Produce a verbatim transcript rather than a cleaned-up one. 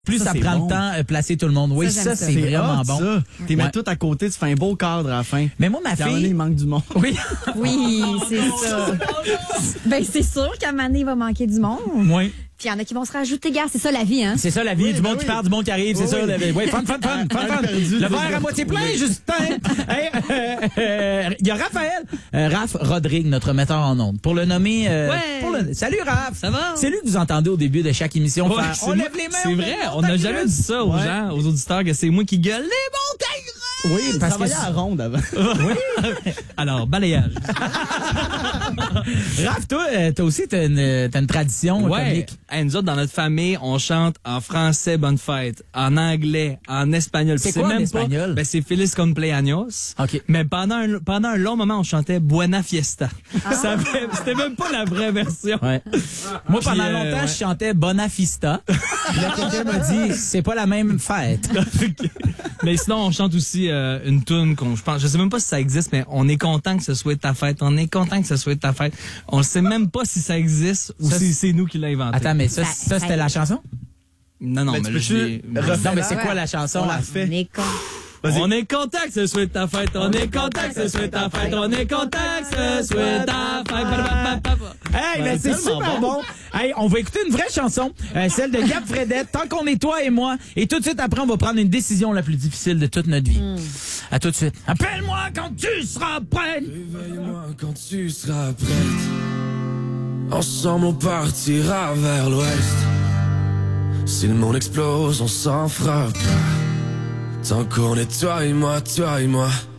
Plus ça, ça prend bon. le temps de placer tout le monde. Oui, ça, ça, ça c'est vraiment hot, bon. Ça. Tu mets ouais. tout à côté, tu fais un beau cadre à la fin. Mais moi, ma fille... il manque du monde. Oui, oui c'est ça. Ben, c'est sûr qu'à un moment donné, il va manquer du monde. Oui. Puis il y en a qui vont se rajouter, gars, c'est ça la vie, hein? C'est ça la vie, oui, du monde oui. qui part, du monde qui arrive, oui, c'est oui. ça. La... Oui, fun, fun, fun, fun, fun. Le verre à moitié plein, oui. Justin. Hey, euh, euh, il y a Raphaël, euh, Raph Rodrigue, notre metteur en ondes. Pour le nommer... Euh, ouais. pour le... Salut Raph! Ça va? C'est lui que vous entendez au début de chaque émission ouais, faire « On lève les mains! » C'est vrai, on n'a jamais dit ça aux ouais. gens, aux auditeurs, que c'est moi qui gueule « Les montagnes! » Oui, parce que ça à ronde avant. Oui. Alors, balayage. Raph, toi, t'as aussi t'as une, t'as une tradition ouais. Hey, nous autres, dans notre famille, on chante en français Bonne fête, en anglais, en espagnol. C'est quoi même en espagnol? Ben, c'est Feliz Cumpleaños. Okay. Mais pendant un, pendant un long moment, on chantait Buena Fiesta. Ah. Ça fait, c'était même pas la vraie version. Ouais. Moi, Puis, pendant euh, longtemps, ouais. je chantais Bonafista. Là, quelqu'un m'a dit, c'est pas la même fête. Okay. Mais sinon, on chante aussi euh, une toune qu'on, je pense, je sais même pas si ça existe, mais on est content que ce soit ta fête. On est content que ce soit ta fête. On ne sait même pas si ça existe ou ça, si c'est nous qui l'a inventé. Attends, mais ça, ça, ça c'était la chanson? Non, non, mais, mais mais je l'ai... Non, mais c'est quoi la chanson? On l'a fait. On est con... On est content que ce soit ta fête, on est content que ce soit ta fête, on est content que ce soit ta fête. Hey, mais c'est super bon. bon. Hey, on va écouter une vraie chanson, euh, celle de Gab Fredette, Tant qu'on est toi et moi. Et tout de suite après, on va prendre une décision la plus difficile de toute notre vie. Mm. À tout de suite. Appelle-moi quand tu seras prête. Réveille-moi quand tu seras prête. Ensemble, on partira vers l'ouest. Si le monde explose, on s'en fera pas. Tant qu'on est toi et moi, toi et moi.